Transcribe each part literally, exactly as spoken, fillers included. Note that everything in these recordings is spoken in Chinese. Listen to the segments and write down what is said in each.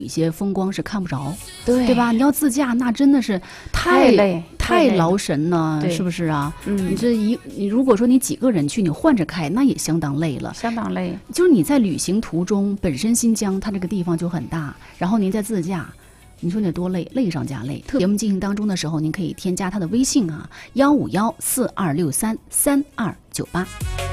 一些风光是看不着， 对对吧？你要自驾，那真的是太太累太太累劳神了， 对是不是啊？ 嗯你这一你如果说你几个人去，你换着开，那也相当累了。 相当累。 就是你在旅行途中，本身新疆它这个地方就很大，然后您再自驾。你说得多累，累上加累。节目进行当中的时候，您可以添加他的微信啊，幺五幺四二六三三二九八。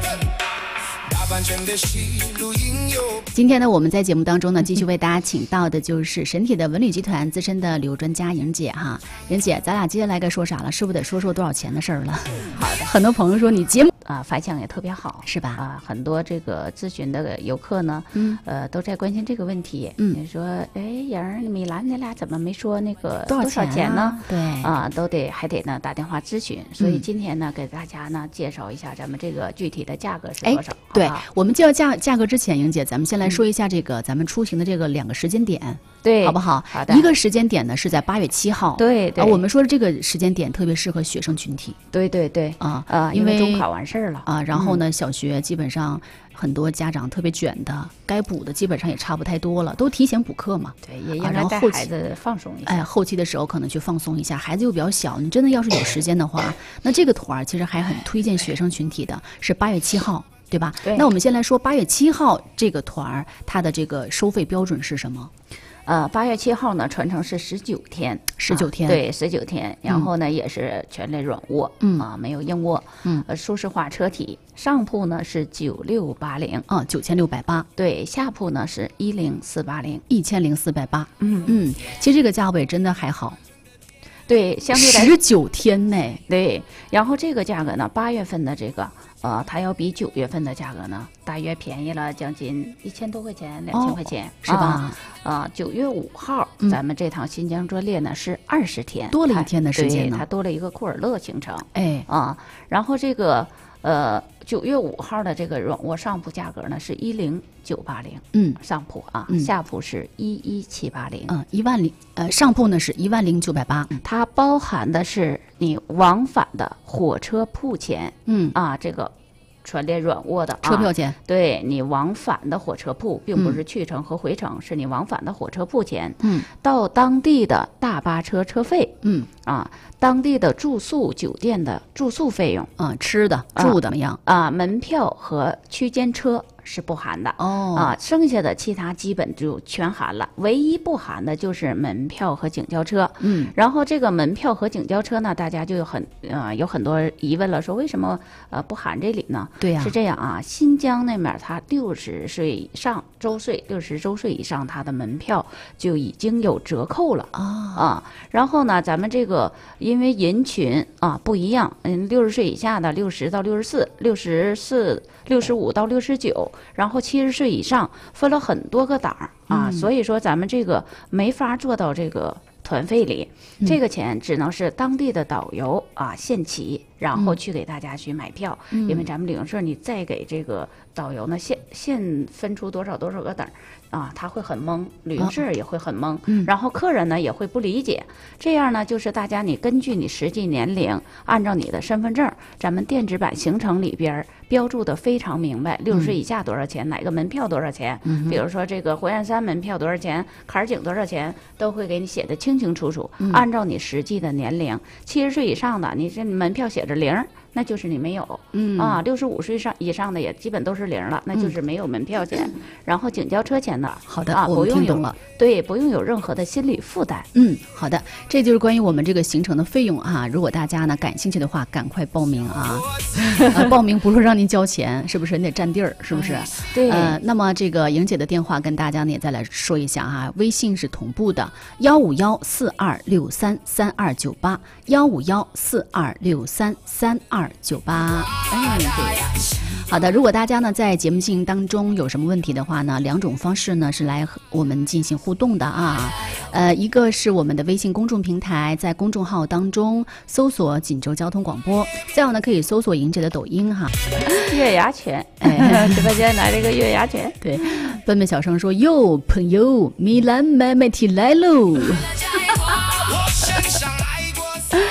今天呢，我们在节目当中呢，继续为大家请到的就是神铁的文旅集团资深的旅游专家莹姐哈。莹姐，咱俩接下来该说啥了？是不是得说说多少钱的事儿了？ 好的， 很多朋友说你节目啊，反响也特别好， 是吧？ 啊，很多这个咨询的游客呢， 嗯， 呃，都在关心这个问题。 嗯， 你说，哎，莹儿，米兰你俩怎么没说那个多少少钱钱呢？ 对， 啊，都得还得呢打电话咨询。所以嗯今天呢，给大家呢介绍一下咱们这个具体的价格是哎多少。 对好不好我们介绍价价格之前，莹姐，咱们先来说一下这个、嗯、咱们出行的这个两个时间点， 对， 好不好？ 好的。 一个时间点呢是在八月七号， 对对、 啊。我们说的这个时间点特别适合学生群体， 对对对啊啊， 因为中考完事儿了啊，然后呢，嗯、小学基本上很多家长特别卷的，该补的基本上也差不太多了，都提前补课嘛。 对，也应该带孩子放松一下。 哎，后期的时候可能去放松一下，孩子又比较小，你真的要是有时间的话，那这个团儿其实还很推荐学生群体的，是八月七号。对吧？ 对。 那我们先来说八月七号这个团儿，它的这个收费标准是什么？ 呃，八月七号呢，全程是十九天， 十九天、 啊，对，十九天。然后呢，嗯、也是全类软卧， 嗯啊，没有硬卧， 嗯， 呃，舒适化车体。上铺呢是九六八零， 啊，九千六百八。 对，下铺呢是一零四八零， 一千零四百八。 嗯嗯，其实这个价位真的还好。 对，相对来十九天内， 对。然后这个价格呢，八月份的这个。呃，它要比九月份的价格呢，大约便宜了将近一千多块钱，两千块钱， 哦、是吧？ 啊，九、呃、月五号、 嗯， 咱们这趟新疆专列呢是二十天， 多了一天的时间呢， 它多了一个库尔勒行程， 哎啊，然后这个呃九月五号的这个软卧上铺价格呢是一零九八零， 嗯， 上铺啊， 嗯、 下铺是一一七八零， 嗯，一万零呃上铺呢是一万零九百八， 它包含的是你往返的火车铺钱， 嗯啊，这个。船列软卧的、啊、 车票钱， 对你往返的火车铺，并不是去程和回程，嗯、是你往返的火车铺钱。 嗯， 到当地的大巴车车费， 嗯啊，当地的住宿酒店的住宿费用， 啊，吃的住的怎么样啊？门票和区间车是不含的哦， 啊，剩下的其他基本就全含了，唯一不含的就是门票和警交车。 嗯， 然后这个门票和警交车呢，大家就有很呃有很多疑问了，说为什么呃不含这里呢？ 对呀、啊， 是这样啊，新疆那面他六十岁以上周岁，六十周岁以上，他的门票就已经有折扣了啊啊。然后呢，咱们这个因为人群啊不一样，嗯，六十岁以下的六十到六十四，六十四六十五到六十九，然后七十岁以上分了很多个档啊、 嗯， 所以说咱们这个没法做到这个团费里， 嗯、 这个钱只能是当地的导游啊现骑。然后去给大家去买票， 嗯、 因为咱们旅行社你再给这个导游呢现现分出多少多少个等啊，他会很懵，旅行社也会很懵、 哦嗯， 然后客人呢也会不理解。这样呢，就是大家你根据你实际年龄，按照你的身份证，咱们电子版行程里边标注的非常明白，六十岁以下多少钱、嗯，哪个门票多少钱、 嗯， 比如说这个火焰山门票多少钱，坎儿井多少钱，都会给你写的清清楚楚、 嗯， 按照你实际的年龄，七十岁以上的，你这门票写着零。那就是你没有， 嗯啊，六十五岁上以上的也基本都是零了，那就是没有门票钱，嗯、然后警交车钱呢， 好的啊， 我们听懂了， 对，不用有任何的心理负担。 嗯，好的，这就是关于我们这个行程的费用啊。如果大家呢感兴趣的话，赶快报名啊！呃、报名不是让您交钱，是不是？你得占地儿，是不是？ 嗯、对。 呃，那么这个莹姐的电话跟大家呢也再来说一下哈、啊，微信是同步的，幺五幺四二六三三二九八，幺五幺四二六三三二九八。哎，对。好的，如果大家呢在节目进行当中有什么问题的话呢，两种方式呢是来和我们进行互动的啊。呃，一个是我们的微信公众平台，在公众号当中搜索锦州交通广播，再有呢可以搜索莹姐的抖音哈。 月牙泉，哎，直播间来了一个月牙泉。 对，笨笨小声说：“哟，朋友，米兰买买提来喽。”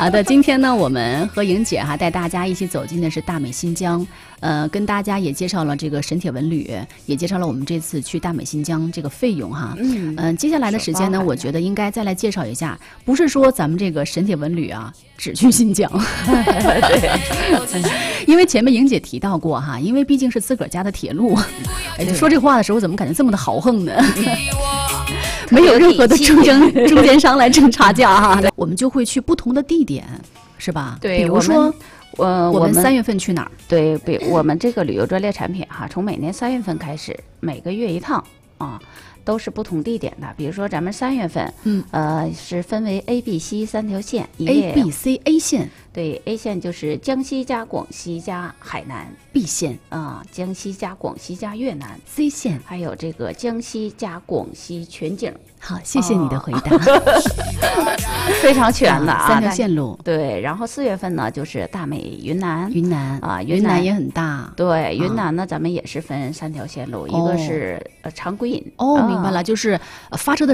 好的，今天呢，我们和莹姐哈带大家一起走进的是大美新疆，呃，跟大家也介绍了这个沈铁文旅，也介绍了我们这次去大美新疆这个费用哈。嗯、呃，接下来的时间呢，我觉得应该再来介绍一下，不是说咱们这个沈铁文旅啊只去新疆，因为前面莹姐提到过哈，因为毕竟是自个儿家的铁路，哎，说这话的时候怎么感觉这么的豪横呢？没有任何的中间中间商来挣差价哈，我们就会去不同的地点，是吧？ 对， 比如说， 呃， 我们三月份去哪儿？ 对，比我们这个旅游专列产品哈，从每年三月份开始，每个月一趟啊。都是不同地点的，比如说咱们三月份，嗯，呃，是分为 A、B、C 三条线。 A、B、C、A 线， 对 ，A 线就是江西加广西加海南 ；B 线啊、呃，江西加广西加越南 ；C 线还有这个江西加广西全景。 好，谢谢你的回答， 哦、非常全的啊， 三条线路。 对，然后四月份呢就是大美云南， 云南啊， 云南也很大。 对，云南呢、啊、咱们也是分三条线路，一个是呃长归隐。 哦，明白了，就是发车的